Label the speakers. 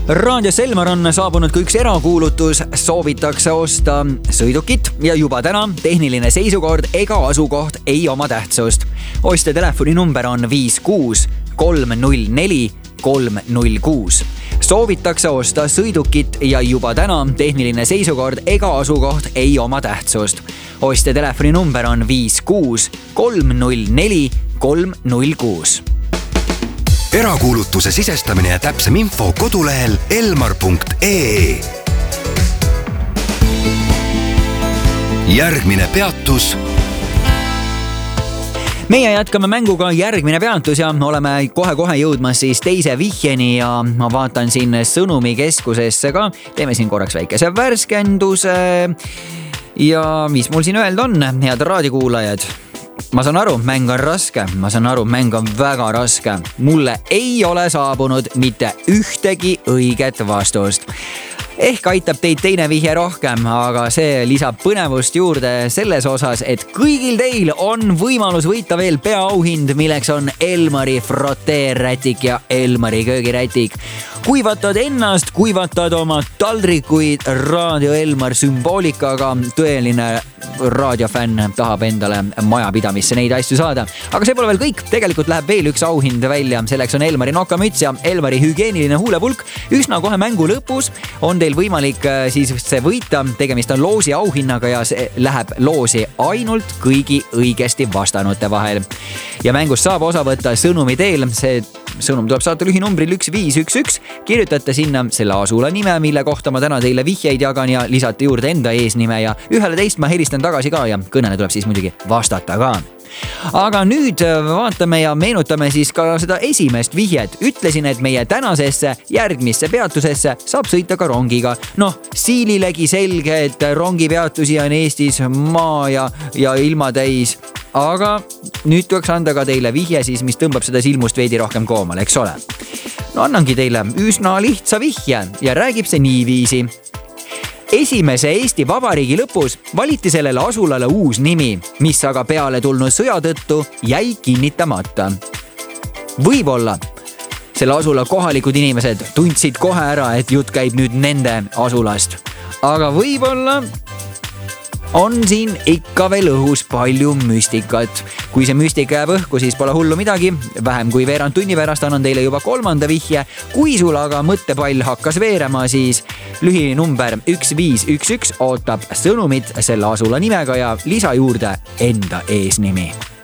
Speaker 1: Raadios Elmar on saabunud ka üks erakuulutus, soovitakse osta sõidukit ja juba täna tehniline seisukord ega asukoht ei oma tähtsust. Ostja telefoninumber on 56 304 306. Soovitakse osta sõidukit ja juba täna tehniline seisukord ega asukoht ei oma tähtsust. Ostja telefoninumber on 56 304 306.
Speaker 2: Erakuulutuse sisestamine ja täpsem info kodulehel elmar.ee. Järgmine peatus.
Speaker 1: Meie jätkame mänguga Järgmine peatus ja oleme kohe jõudmas siis teise vihjeni ja ma vaatan siin sõnumikeskusesse ka. Teeme siin korraks väikese värskenduse ja mis mul siin öelda on, head raadiokuulajad. Ma saan aru, mäng on raske. Ma saan aru, mäng on väga raske. Mulle ei ole saabunud mitte ühtegi õiget vastust. Ehk aitab teid teine vihje rohkem, aga see lisab põnevust juurde selles osas, et kõigil teil on võimalus võita veel peaauhind, milleks on Elmari froteerrätik ja Elmari köögirätik. Kuivatad ennast, kuivatad oma taldrikuid Raadio Elmar sümboolikaga. Tõeline raadiofänn tahab endale majapidamisse neid asju saada. Aga see pole veel kõik. Tegelikult läheb veel üks auhind välja. Selleks on Elmari nokamüts ja Elmari hügieeniline huulepulk. Üsna kohe mängu lõpus on teil võimalik siis see võita. Tegemist on loosi auhinnaga ja see läheb loosi ainult kõigi õigesti vastanute vahel. Ja mängus saab osa võtta sõnumi teel. See sõnum tuleb saata lühinumbril 1511. Kirjutate sinna selle asula nime, mille kohta ma täna teile vihjeid jagan ja lisate juurde enda eesnime ja 11 ma helistan tagasi ka ja kõnele tuleb siis muidugi vastata ka. Aga nüüd vaatame ja meenutame siis ka seda esimest vihjet. Ütlesin, et meie tänasesse järgmisse peatusesse saab sõita ka rongiga. Siililegi selge, et rongipeatusi on Eestis maa ja ilma täis. Aga nüüd tuleks anda ka teile vihje siis, mis tõmbab seda silmust veidi rohkem koomale, eks ole. Annangi teile üsna lihtsa vihje ja räägib see niiviisi. Esimese Eesti Vabariigi lõpus valiti sellele asulale uus nimi, mis aga peale tulnud sõja tõttu jäi kinnitamata. Võib-olla selle asula kohalikud inimesed tundsid kohe ära, et jutt käib nüüd nende asulast. Aga võib-olla on siin ikka veel õhus palju müstikat. Kui see müstika jääb õhku, siis pole hullu midagi. Vähem kui veerand tunni pärast annan teile juba 3. vihje. Kui sul aga mõttepall hakkas veerema, siis lühinumber 1511 ootab sõnumit selle asula nimega ja lisa juurde enda eesnimi.